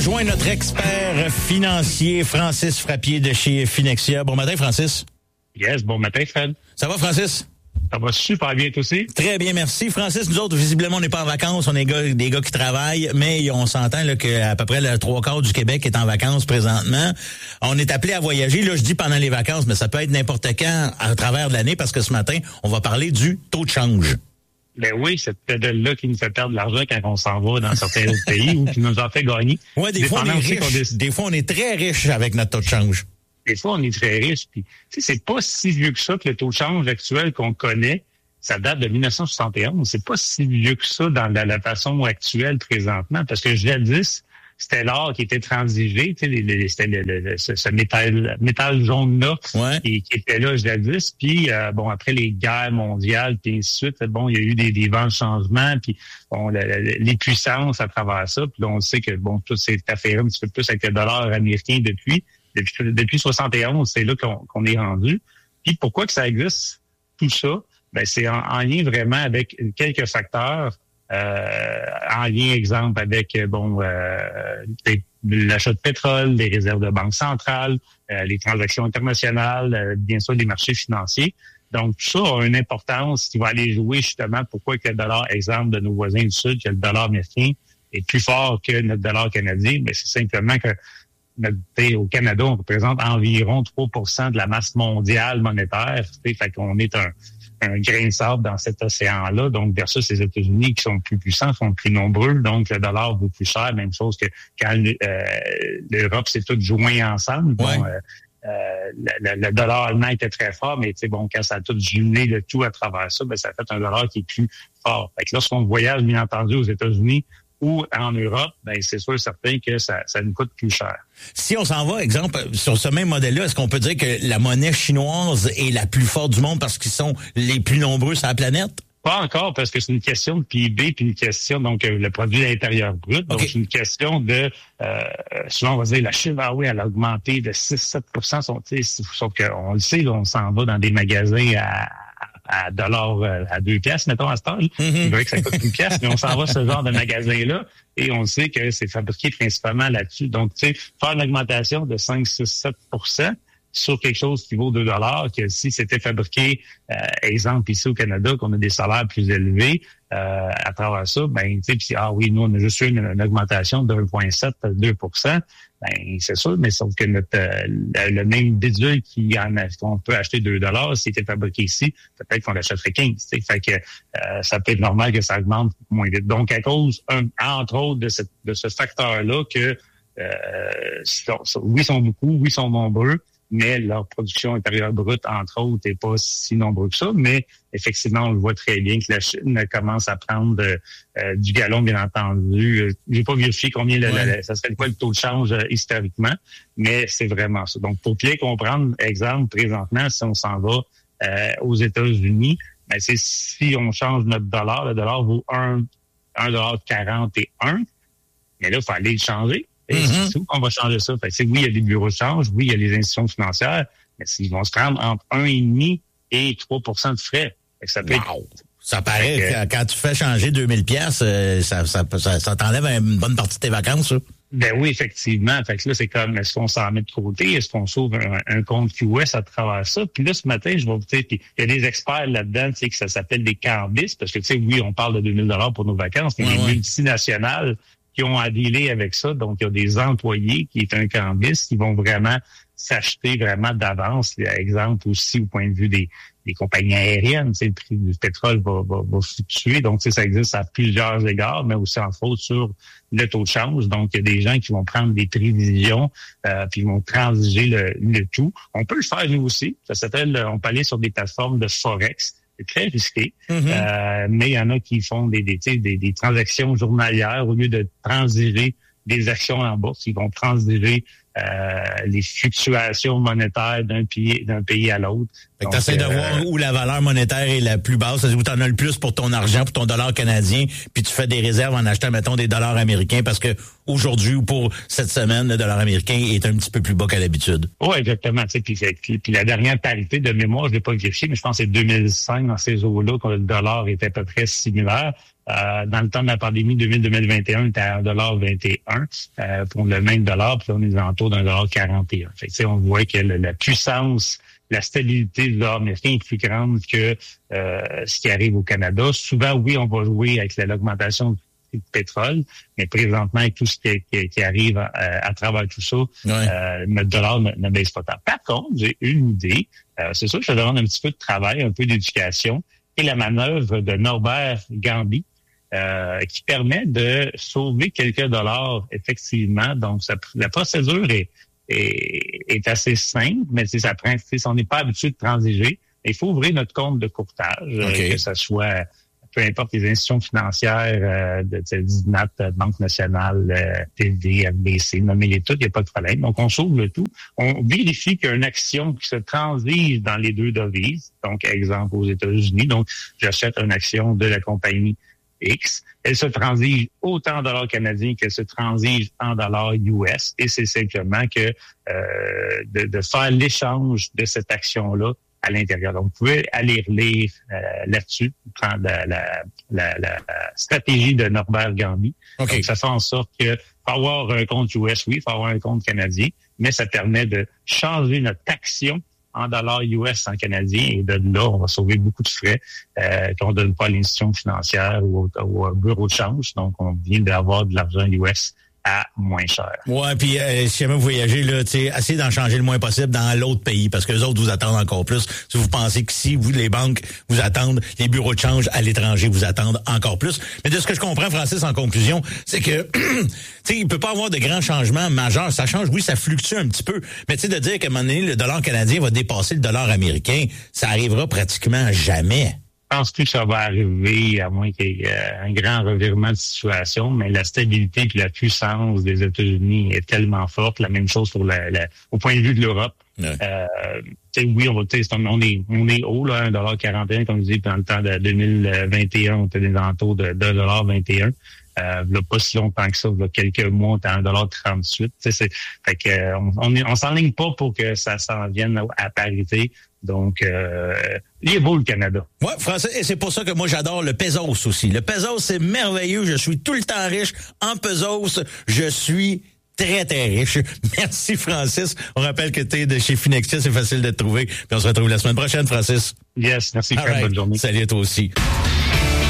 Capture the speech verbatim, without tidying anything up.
rejoint notre expert financier, Francis Frappier de chez Finexia. Bon matin, Francis. Yes, bon matin, Fred. Ça va, Francis? Ça va super bien, toi aussi? Très bien, merci. Francis, nous autres, visiblement, on n'est pas en vacances. On est gars, des gars qui travaillent, mais on s'entend là, qu'à peu près le trois quarts du Québec est en vacances présentement. On est appelé à voyager. Là, je dis pendant les vacances, mais ça peut être n'importe quand à travers de l'année parce que ce matin, on va parler du taux de change. Ben oui, c'est peut-être là qui nous fait perdre de l'argent quand on s'en va dans certains autres pays ou qui nous en fait gagner. Oui, des fois, on est riche. Déc... Des fois, on est très riche avec notre taux de change. Des fois, on est très riche. Puis, tu sais, c'est pas si vieux que ça que le taux de change actuel qu'on connaît. Ça date de dix-neuf cent soixante et onze. C'est pas si vieux que ça dans la, la façon actuelle présentement. Parce que jadis, c'était l'or qui était transigé. Tu sais, les, les, c'était le, le, ce, ce métal, métal jaune-là ouais. qui, qui était là jadis. Puis, euh, bon, après les guerres mondiales, puis ainsi de suite, bon, il y a eu des, des vents de changement. Puis, bon, la, la, les puissances à travers ça. Puis là, on sait que, bon, tout s'est affairé un petit peu plus avec le dollar américain depuis. Depuis, depuis soixante et onze, c'est là qu'on, qu'on est rendu. Puis, pourquoi que ça existe, tout ça? Ben, c'est en, en lien vraiment avec quelques facteurs. Euh, en lien, exemple, avec bon euh, l'achat de pétrole, les réserves de banque centrale, euh, les transactions internationales, euh, bien sûr, les marchés financiers. Donc, tout ça a une importance qui va aller jouer justement pourquoi que le dollar, exemple, de nos voisins du Sud, que le dollar américain est plus fort que notre dollar canadien. Ben, c'est simplement que notre, au Canada, on représente environ trois pour cent de la masse mondiale monétaire. Fait qu'on est un un grain de sable dans cet océan-là, donc versus les États-Unis qui sont plus puissants, sont plus nombreux, donc le dollar vaut plus cher, même chose que quand euh, l'Europe s'est toute joint ensemble. Ouais. Bon, euh, euh, le, le dollar allemand était très fort, mais tu sais, bon, quand ça a tout jumelé le tout à travers ça, ben ça fait un dollar qui est plus fort. Fait que lorsqu'on voyage, bien entendu, aux États-Unis ou en Europe, ben c'est sûr et certain que ça, ça nous coûte plus cher. Si on s'en va, exemple, sur ce même modèle-là, est-ce qu'on peut dire que la monnaie chinoise est la plus forte du monde parce qu'ils sont les plus nombreux sur la planète? Pas encore, parce que c'est une question de P I B, puis une question, donc euh, le produit intérieur brut. Donc, okay. C'est une question de, euh, souvent on va dire, la Chine, ah oui, elle a augmenté de six à sept pour cent. Sauf qu'on le sait, là, on s'en va dans des magasins à... à dollars, à deux piastres, mettons, à ce temps. Mm-hmm. C'est vrai que ça coûte une pièce, mais on s'en va à ce genre de magasin-là et on sait que c'est fabriqué principalement là-dessus. Donc, tu sais, faire une augmentation de cinq, six, sept pour cent sur quelque chose qui vaut deux dollars, que si c'était fabriqué, euh, exemple, ici au Canada, qu'on a des salaires plus élevés, euh, à travers ça, ben, tu sais, ah oui, nous, on a juste eu une, une augmentation de un virgule sept à deux pour cent. Ben, c'est sûr, mais sauf que notre euh, le, le même bidule qui en a, qu'on peut acheter deux dollars, s'il était fabriqué ici, peut-être qu'on l'achèterait quinze. T'sais. Fait que euh, ça peut être normal que ça augmente moins vite. Donc, à cause, un, entre autres, de, cette, de ce facteur-là, que euh, sont, oui, ils sont beaucoup, oui, ils sont nombreux, mais leur production intérieure brute, entre autres, n'est pas si nombreux que ça. Mais effectivement, on le voit très bien que la Chine commence à prendre euh, du galon, bien entendu. J'ai pas vérifié combien le, ouais. le, ça serait quoi le taux de change euh, historiquement, mais c'est vraiment ça. Donc, pour bien comprendre, exemple, présentement, si on s'en va euh, aux États-Unis, ben, c'est si on change notre dollar, le dollar vaut un dollar quarante et un, mais là, il faut aller le changer. Et mm-hmm. c'est où qu'on va changer ça? Fait que, oui, il y a des bureaux de change, oui, il y a les institutions financières, mais ils vont se prendre entre un virgule cinq et trois pour cent de frais. Fait que ça peut wow. être... Ça paraît que quand tu fais changer deux mille piastres, euh, ça, ça, ça, ça t'enlève une bonne partie de tes vacances, ça. Ben oui, effectivement. Fait que là, c'est comme, est-ce qu'on s'en met de côté? Est-ce qu'on sauve un, un compte Q S à travers ça? Puis là, ce matin, je vais vous dire, il y a des experts là-dedans, tu sais, que ça s'appelle des cambistes, parce que, tu sais, oui, on parle de deux mille dollars pour nos vacances, mais ouais, les ouais. multinationales qui ont à dealer avec ça. Donc, il y a des employés qui est un cambiste qui vont vraiment s'acheter vraiment d'avance. Exemple aussi au point de vue des, des compagnies aériennes, le prix du pétrole va, va, va fluctuer. Donc, ça existe à plusieurs égards, mais aussi en faute sur le taux de change. Donc, il y a des gens qui vont prendre des prévisions euh, puis ils vont transiger le, le tout. On peut le faire nous aussi. Ça s'appelle, on peut aller sur des plateformes de Forex. C'est très risqué, mm-hmm. euh, mais il y en a qui font des, des, des, des transactions journalières au lieu de transiger des actions en bourse. Ils vont transiger euh, les fluctuations monétaires d'un pays, d'un pays à l'autre. Fait que tu essaies euh, de voir où la valeur monétaire est la plus basse, où tu en as le plus pour ton argent, pour ton dollar canadien, puis tu fais des réserves en achetant, mettons, des dollars américains, parce que aujourd'hui ou pour cette semaine, le dollar américain est un petit peu plus bas qu'à l'habitude. Oui, exactement. Puis, puis, puis la dernière parité de mémoire, je ne l'ai pas vérifié, mais je pense que c'est deux mille cinq, dans ces eaux-là, quand le dollar était à peu près similaire. Euh, dans le temps de la pandémie deux mille vingt et un, on était à un dollar vingt et un euh, pour le même dollar, puis là, on est autour d'un dollar quarante et un. Fait que, on voit que le, la puissance, la stabilité du dollar américain est plus grande que euh, ce qui arrive au Canada. Souvent, oui, on va jouer avec l'augmentation du pétrole, mais présentement, avec tout ce qui, qui, qui arrive à, à travers tout ça, ouais. euh, notre dollar ne, ne baisse pas tant. Par contre, j'ai une idée. Euh, c'est sûr que ça demande un petit peu de travail, un peu d'éducation, et la manœuvre de Norbert Gambi, euh, qui permet de sauver quelques dollars, effectivement. Donc, ça, la procédure est, est, est assez simple, mais ça prend, si on n'est pas habitué de transiger, il faut ouvrir notre compte de courtage, okay. euh, que ce soit peu importe les institutions financières, euh, de, de D N A T, Banque nationale, euh, T D, F B C, nommez-les toutes, il n'y a pas de problème. Donc, on s'ouvre le tout. On vérifie qu'il y a une action qui se transige dans les deux devises. Donc, exemple, aux États-Unis. Donc, j'achète une action de la compagnie X. Elle se transige autant en dollars canadiens qu'elle se transige en dollars U S. Et c'est simplement que euh, de, de faire l'échange de cette action-là à l'intérieur. Donc, vous pouvez aller relire euh, là-dessus, prendre la, la, la, la stratégie de Norbert Gambi. Okay. Donc, ça fait en sorte que faut avoir un compte U S, oui, il faut avoir un compte canadien, mais ça permet de changer notre action en dollars U S en canadien, et de là, on va sauver beaucoup de frais euh, qu'on ne donne pas à l'institution financière ou au, ou au bureau de change. Donc, on vient d'avoir de l'argent U S à moins cher. Ouais, puis euh, si jamais vous voyagez, là, tu sais, essayez d'en changer le moins possible dans l'autre pays, parce que les autres vous attendent encore plus. Si vous pensez que si vous, les banques vous attendent, les bureaux de change à l'étranger vous attendent encore plus. Mais de ce que je comprends, Francis, en conclusion, c'est que, tu sais, il peut pas avoir de grands changements majeurs. Ça change, oui, ça fluctue un petit peu. Mais tu sais, de dire qu'à un moment donné, le dollar canadien va dépasser le dollar américain, ça arrivera pratiquement jamais. Je pense plus que ça va arriver, à moins qu'il y ait un grand revirement de situation, mais la stabilité et la puissance des États-Unis est tellement forte. La même chose pour la, la au point de vue de l'Europe. Ouais. Euh, oui, on va on est on est haut, là, un dollar quarante et un, comme je dis, dans le temps de deux mille vingt et un, on était des alentours de deux dollars vingt et un. Euh, là, pas si longtemps que ça, là, quelques mois, on était à un dollar trente-huit. C'est, fait que euh, on, on, est, on s'enligne pas pour que ça s'en vienne à parité. Donc, euh, il est beau le Canada. Ouais, Français, et c'est pour ça que moi j'adore le pesos aussi. Le pesos, c'est merveilleux. Je suis tout le temps riche. En pesos, je suis très, très riche. Merci, Francis. On rappelle que tu es de chez Finexia, c'est facile de te trouver. Puis on se retrouve la semaine prochaine, Francis. Yes, merci. Right. Bonne journée. Salut à toi aussi.